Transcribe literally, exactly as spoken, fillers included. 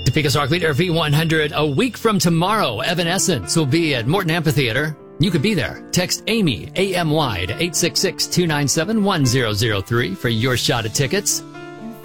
Topeka's Rock Leader V one hundred. A week from tomorrow, Evanescence will be at Morton Amphitheater. You could be there. Text Amy, A M Y, to eight six six, two nine seven, one zero zero three for your shot at tickets.